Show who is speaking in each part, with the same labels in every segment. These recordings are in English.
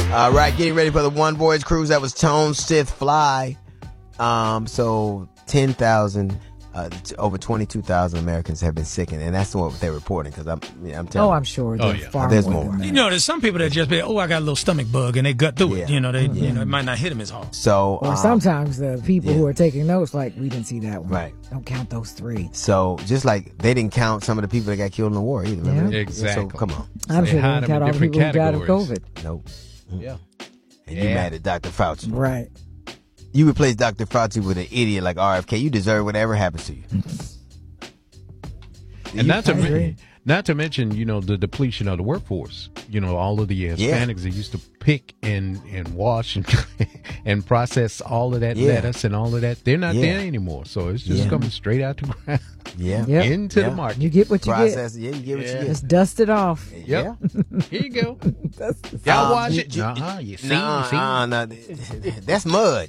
Speaker 1: All right, getting ready for the One Voyage cruise. That was Tone Sith Fly. So 10,000, over 22,000 Americans have been sickened, and that's what they're reporting. Because I'm telling.
Speaker 2: Oh, I'm sure.
Speaker 1: There's more.
Speaker 2: Than that.
Speaker 3: You know, there's some people that just be, I got a little stomach bug, and they gut through it. You know, it might not hit them as hard.
Speaker 1: So,
Speaker 2: or sometimes the people who are taking notes, like, we didn't see that one.
Speaker 1: Right.
Speaker 2: Don't count those 3.
Speaker 1: So just like they didn't count some of the people that got killed in the war either. Remember?
Speaker 4: Yeah. Exactly.
Speaker 1: So come on.
Speaker 2: I'm sure they didn't count all the people who died of COVID.
Speaker 1: Nope.
Speaker 4: Yeah.
Speaker 1: And you mad at Dr. Fauci.
Speaker 2: Right.
Speaker 1: You replace Dr. Fauci with an idiot like RFK, you deserve whatever happens to you.
Speaker 4: And not to mention, the depletion of the workforce. All of the Hispanics that used to pick and wash and process all of that lettuce and all of that, they're not there anymore. So it's just coming straight out the ground. Into the market.
Speaker 2: You get what you
Speaker 1: get.
Speaker 2: You
Speaker 1: get what you get.
Speaker 2: Just dust it off.
Speaker 4: Yep. Here you go. Y'all wash it. You see?
Speaker 1: No, that's mud.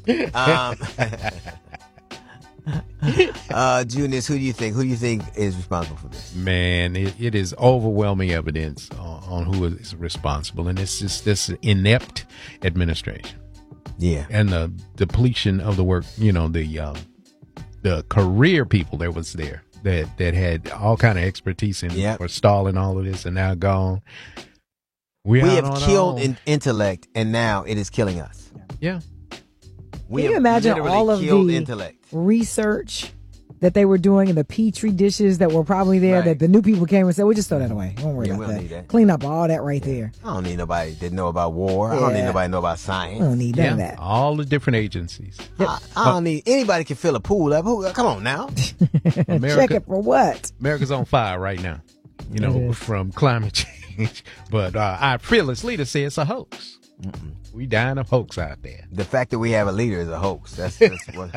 Speaker 1: Junius, who do you think is responsible for this?
Speaker 4: Man, it is overwhelming evidence on who is responsible, and it's just this inept administration.
Speaker 1: Yeah,
Speaker 4: and the depletion of the work. The career people that was there that had all kind of expertise in for stalling all of this, and now gone. We
Speaker 1: have killed intellect, and now it is killing us.
Speaker 4: Yeah.
Speaker 2: Can you imagine all of the research that they were doing in the Petri dishes that were probably there that the new people came and said, we'll just throw that away. Don't worry about that. Clean up all that right there.
Speaker 1: I don't need nobody that know about war. I don't need nobody to know about science.
Speaker 2: I don't need none of that.
Speaker 4: All the different agencies.
Speaker 1: I don't need anybody can fill a pool up. Come on now.
Speaker 2: Check it for what?
Speaker 4: America's on fire right now, from climate change. But our fearless leader says it's a hoax. Mm-mm. We dying of hoax out there.
Speaker 1: The fact that we have a leader is a hoax. That's what.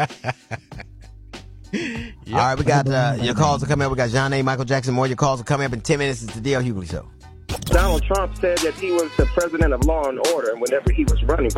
Speaker 1: Yep. All right, we got your calls are coming up. We got John A. Michael Jackson. More your calls are coming up in 10 minutes. It's the D.L. Hughley Show.
Speaker 5: Donald Trump said that he was the president of law and order whenever he was running.